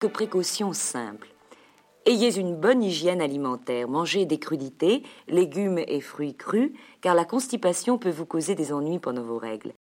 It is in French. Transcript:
quelques précautions simples. Ayez une bonne hygiène alimentaire. Mangez des crudités, légumes et fruits crus, car la constipation peut vous causer des ennuis pendant vos règles.